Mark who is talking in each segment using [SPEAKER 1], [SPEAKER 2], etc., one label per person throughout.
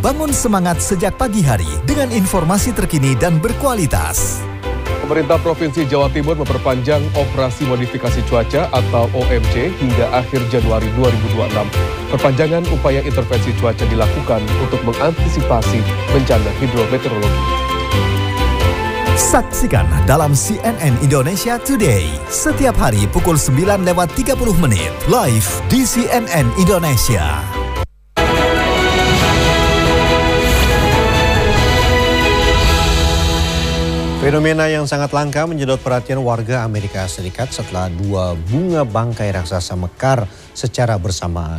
[SPEAKER 1] bangun semangat sejak pagi hari dengan informasi terkini dan berkualitas.
[SPEAKER 2] Pemerintah Provinsi Jawa Timur memperpanjang operasi modifikasi cuaca atau OMC hingga akhir Januari 2026. Perpanjangan upaya intervensi cuaca dilakukan untuk mengantisipasi bencana hidrometeorologi.
[SPEAKER 1] Saksikan dalam CNN Indonesia Today setiap hari pukul 9:30 live di CNN Indonesia.
[SPEAKER 3] Fenomena yang sangat langka menyedot perhatian warga Amerika Serikat setelah 2 bunga bangkai raksasa mekar secara bersamaan.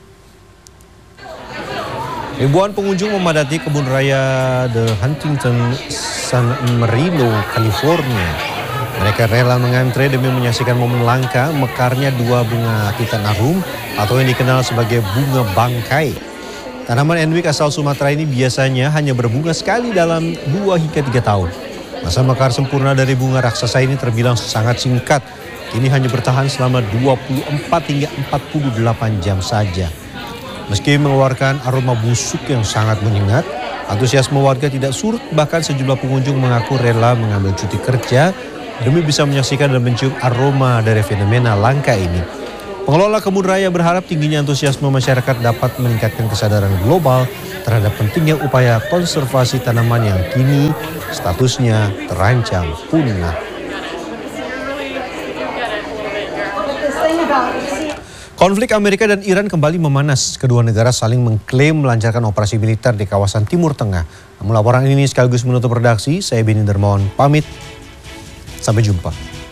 [SPEAKER 3] Ribuan pengunjung memadati kebun raya The Huntington San Marino, California. Mereka rela mengantre demi menyaksikan momen langka mekarnya 2 bunga titanarum atau yang dikenal sebagai bunga bangkai. Tanaman endemik asal Sumatera ini biasanya hanya berbunga sekali dalam 2 hingga 3 tahun. Masa mekar sempurna dari bunga raksasa ini terbilang sangat singkat. Kini hanya bertahan selama 24 hingga 48 jam saja. Meski mengeluarkan aroma busuk yang sangat menyengat, antusiasme warga tidak surut. Bahkan sejumlah pengunjung mengaku rela mengambil cuti kerja demi bisa menyaksikan dan mencium aroma dari fenomena langka ini. Pengelola kebun raya berharap tingginya antusiasme masyarakat dapat meningkatkan kesadaran global terhadap pentingnya upaya konservasi tanaman yang kini statusnya terancam punah. Konflik Amerika dan Iran kembali memanas. Kedua negara saling mengklaim melancarkan operasi militer di kawasan Timur Tengah. Namun laporan ini sekaligus menutup redaksi. Saya Beni Dermawan pamit. Sampai jumpa.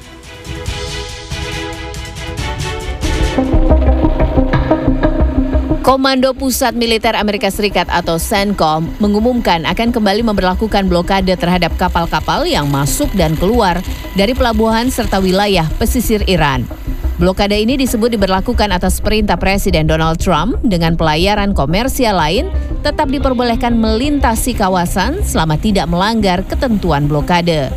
[SPEAKER 4] Komando Pusat Militer Amerika Serikat atau CENTCOM mengumumkan akan kembali memberlakukan blokade terhadap kapal-kapal yang masuk dan keluar dari pelabuhan serta wilayah pesisir Iran. Blokade ini disebut diberlakukan atas perintah Presiden Donald Trump dengan pelayaran komersial lain tetap diperbolehkan melintasi kawasan selama tidak melanggar ketentuan blokade.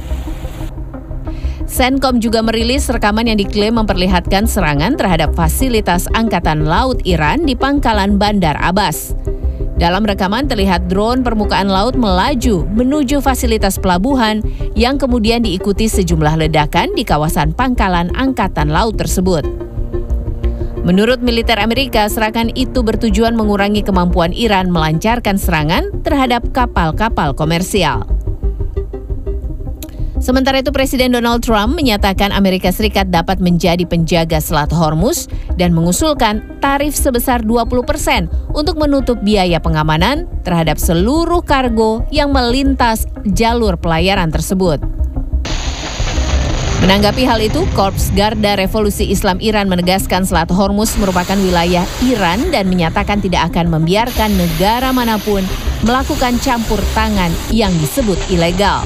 [SPEAKER 4] CENTCOM juga merilis rekaman yang diklaim memperlihatkan serangan terhadap fasilitas Angkatan Laut Iran di pangkalan Bandar Abbas. Dalam rekaman terlihat drone permukaan laut melaju menuju fasilitas pelabuhan yang kemudian diikuti sejumlah ledakan di kawasan pangkalan Angkatan Laut tersebut. Menurut militer Amerika, serangan itu bertujuan mengurangi kemampuan Iran melancarkan serangan terhadap kapal-kapal komersial. Sementara itu, Presiden Donald Trump menyatakan Amerika Serikat dapat menjadi penjaga Selat Hormuz dan mengusulkan tarif sebesar 20% untuk menutup biaya pengamanan terhadap seluruh kargo yang melintas jalur pelayaran tersebut. Menanggapi hal itu, Korps Garda Revolusi Islam Iran menegaskan Selat Hormuz merupakan wilayah Iran dan menyatakan tidak akan membiarkan negara manapun melakukan campur tangan yang disebut ilegal.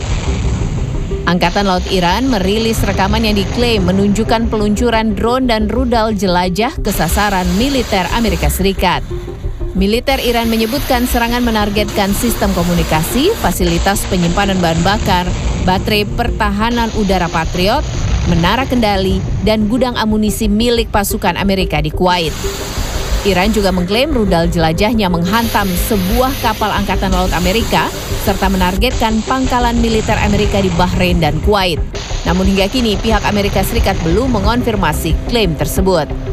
[SPEAKER 4] Angkatan Laut Iran merilis rekaman yang diklaim menunjukkan peluncuran drone dan rudal jelajah ke sasaran militer Amerika Serikat. Militer Iran menyebutkan serangan menargetkan sistem komunikasi, fasilitas penyimpanan bahan bakar, baterai pertahanan udara Patriot, menara kendali, dan gudang amunisi milik pasukan Amerika di Kuwait. Iran juga mengklaim rudal jelajahnya menghantam sebuah kapal Angkatan Laut Amerika serta menargetkan pangkalan militer Amerika di Bahrain dan Kuwait. Namun hingga kini pihak Amerika Serikat belum mengonfirmasi klaim tersebut.